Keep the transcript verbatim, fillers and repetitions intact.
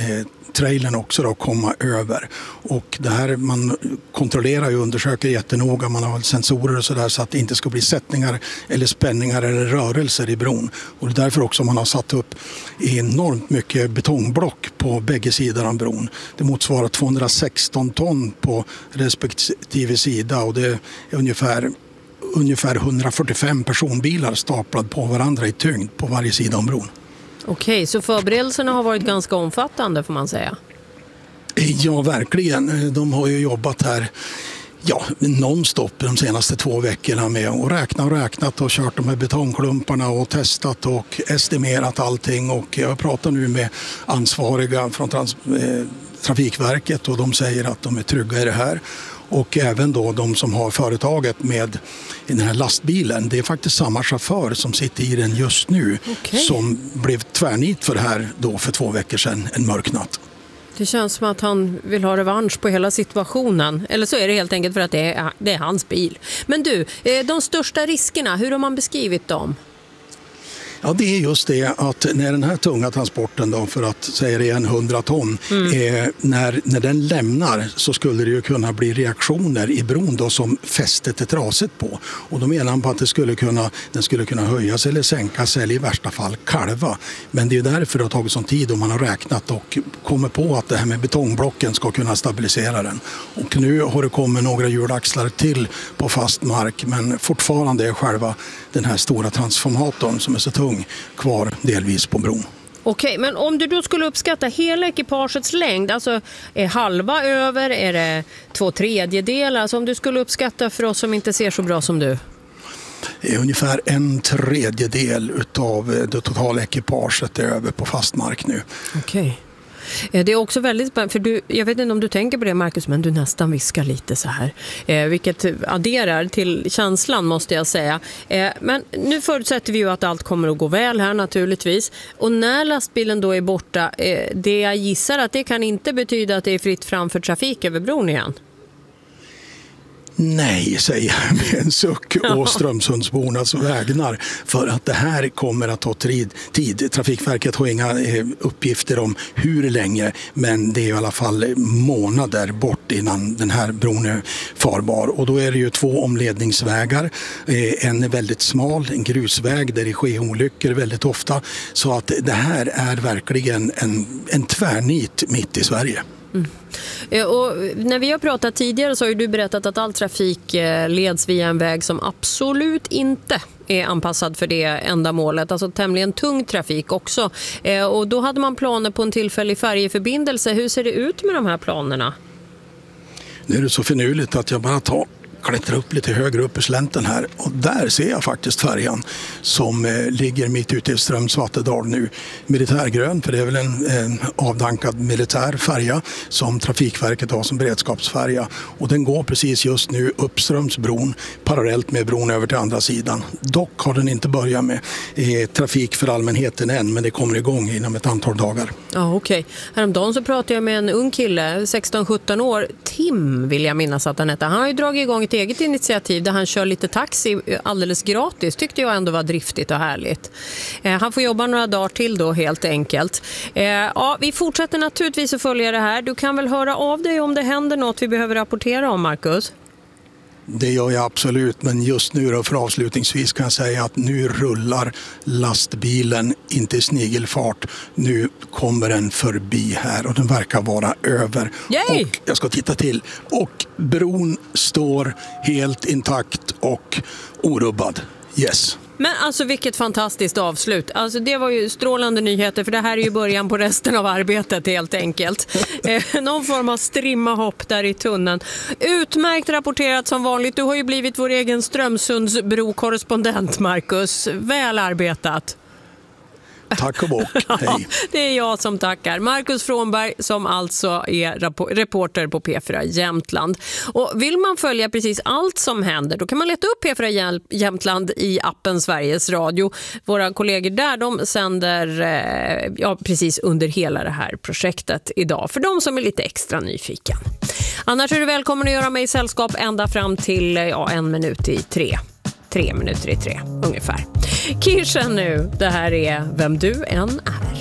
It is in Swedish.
eh, trailern också då komma över. Och det här, man kontrollerar och undersöker jättenoga, man har sensorer och sådär så att det inte ska bli sättningar eller spänningar eller rörelser i bron. Och det är därför också man har satt upp enormt mycket betongblock på bägge sidor av bron. Det motsvarar tvåhundrasexton ton på respektive sida och det är ungefär ungefär hundrafyrtiofem personbilar staplade på varandra i tyngd på varje sida om bron. Okej, så förberedelserna har varit ganska omfattande får man säga. Ja, verkligen. De har ju jobbat här ja, nonstop de senaste två veckorna med att räkna och räknat och kört de här betongklumparna och testat och estimerat allting. Och jag pratar nu med ansvariga från trans- eh, Trafikverket och de säger att de är trygga i det här. Och även då de som har företaget med den här lastbilen. Det är faktiskt samma chaufför som sitter i den just nu. Okay. Som blev tvärnit för det här då för två veckor sedan, en mörk natt. Det känns som att han vill ha revansch på hela situationen. Eller så är det helt enkelt för att det är, det är hans bil. Men du, de största riskerna, hur har man beskrivit dem? Ja, det är just det att när den här tunga transporten då, för att säga det igen hundra ton, mm. eh, när, när den lämnar så skulle det ju kunna bli reaktioner i bron då som fästet är trasigt på. Och då menar man på att det skulle kunna, den skulle kunna höjas eller sänkas eller i värsta fall kalva. Men det är därför det har tagit sån tid och man har räknat och kommer på att det här med betongblocken ska kunna stabilisera den. Och nu har det kommit några hjulaxlar till på fast mark men fortfarande är själva den här stora transformatorn som är så tung kvar delvis på bron. Okej, men om du då skulle uppskatta hela ekipagets längd, alltså är halva över, är det två tredjedelar, alltså om du skulle uppskatta för oss som inte ser så bra som du? Det är ungefär en tredjedel utav det totala ekipaget är över på fast mark nu. Okej. Det är också väldigt spännande, för du, jag vet inte om du tänker på det Marcus, men du nästan viskar lite så här. Eh, vilket adderar till känslan måste jag säga. Eh, men nu förutsätter vi ju att allt kommer att gå väl här naturligtvis. Och när lastbilen då är borta, eh, det jag gissar att det kan inte betyda att det är fritt fram för trafik över bron igen. Nej, säger jag med en suck och Strömsundsbornas vägnar för att det här kommer att ta tid. Trafikverket har inga uppgifter om hur länge, men det är i alla fall månader bort innan den här bron är farbar. Och då är det ju två omledningsvägar. En är väldigt smal, en grusväg där det sker olyckor väldigt ofta. Så att det här är verkligen en, en tvärnit mitt i Sverige. Mm. Och när vi har pratat tidigare så har ju du berättat att all trafik leds via en väg som absolut inte är anpassad för det ändamålet, alltså tämligen tung trafik också. Och då hade man planer på en tillfällig färjeförbindelse. Hur ser det ut med de här planerna? Nu är det så finurligt att jag bara tar klättrar upp lite högre upp i slänten här och där ser jag faktiskt färjan som eh, ligger mitt ute i Strömsvattedal nu. Militärgrön, för det är väl en eh, avdankad militär färja som Trafikverket har som beredskapsfärja och den går precis just nu uppströms bron parallellt med bron över till andra sidan. Dock har den inte börjat med eh, trafik för allmänheten än, men det kommer igång inom ett antal dagar. Ja, okej. Okay. Häromdagen så pratade jag med en ung kille, sexton sjutton år, Tim vill jag minnas att han heter. Han har ju dragit igång ett eget initiativ där han kör lite taxi alldeles gratis. Tyckte jag ändå var driftigt och härligt. Eh, han får jobba några dagar till då helt enkelt. Eh, ja, vi fortsätter naturligtvis att följa det här. Du kan väl höra av dig om det händer något vi behöver rapportera om, Marcus? Det gör jag absolut, men just nu då för avslutningsvis kan jag säga att nu rullar lastbilen inte i snigelfart. Nu kommer den förbi här och den verkar vara över. Yay! Och jag ska titta till. Och bron står helt intakt och orubbad. Yes. Men alltså vilket fantastiskt avslut. Alltså det var ju strålande nyheter, för det här är ju början på resten av arbetet helt enkelt. Eh, någon form av strimmahopp där i tunneln. Utmärkt rapporterat som vanligt. Du har ju blivit vår egen Strömsundsbro-korrespondent, Marcus. Väl arbetat. Tack och bock. Hej. Det är jag som tackar. Marcus Frånberg som alltså är reporter på P fyra Jämtland. Och vill man följa precis allt som händer, då kan man leta upp P fyra Jämtland i appen Sveriges Radio. Våra kollegor där, de sänder ja, precis under hela det här projektet idag. För de som är lite extra nyfiken. Annars är du välkommen att göra mig i sällskap ända fram till ja, en minut i tre. Tre minuter i tre ungefär. Kirsten nu, det här är Vem du än är.